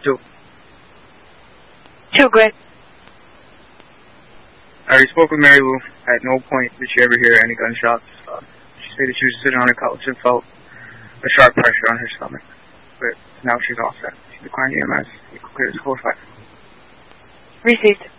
2. 2, great. I already spoke with Mary Lou. At no point did she ever hear any gunshots. She said that she was sitting on her couch and felt a sharp pressure on her stomach. But now she's all set. She declined EMS. Clear as 4-5. Received.